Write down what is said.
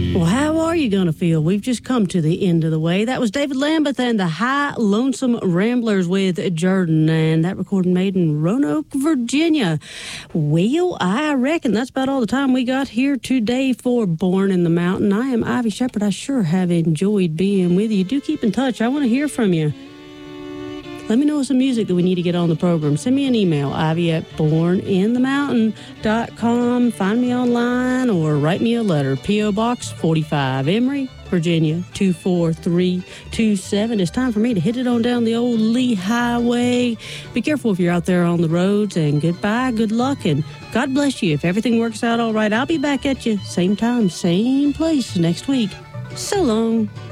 Well, how are you going to feel? We've just come to the end of the way. That was David Lambeth and the High Lonesome Ramblers with Jordan, and that recording made in Roanoke, Virginia. Well, I reckon that's about all the time we got here today for Born in the Mountain. I am Ivy Shepherd. I sure have enjoyed being with you. Do keep in touch. I want to hear from you. Let me know some music that we need to get on the program. Send me an email, ivy@borninthemountain.com. Find me online or write me a letter. P.O. Box 45, Emory, Virginia 24327. It's time for me to hit it on down the old Lee Highway. Be careful if you're out there on the roads, and goodbye, good luck, and God bless you. If everything works out all right, I'll be back at you same time, same place next week. So long.